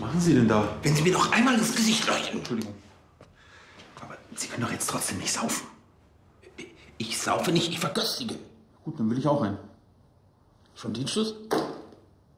machen Sie denn da? Wenn Sie mir noch einmal ins Gesicht leuchten. Entschuldigung. Aber Sie können doch jetzt trotzdem nicht saufen. Ich saufe nicht, ich verköstige. Gut, dann will ich auch einen. Schon Dienstschluss?